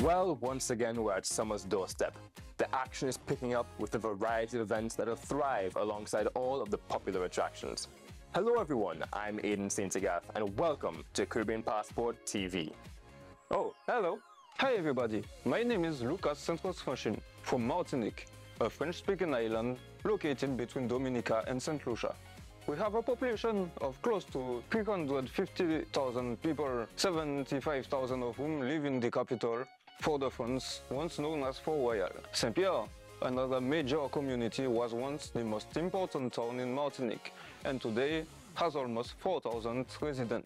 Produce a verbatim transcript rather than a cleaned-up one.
Well, once again, we're at summer's doorstep. The action is picking up with a variety of events that'll thrive alongside all of the popular attractions. Hello everyone, I'm Aidan Saint Agath and welcome to Caribbean Passport T V. Oh, hello. Hi everybody, my name is Lucas Santos-Franchin from Martinique, a French-speaking island located between Dominica and Saint Lucia. We have a population of close to three hundred fifty thousand people, seventy-five thousand of whom live in the capital, Fort-de-France, once known as Fort Royal. Saint-Pierre, another major community, was once the most important town in Martinique, and today has almost four thousand residents.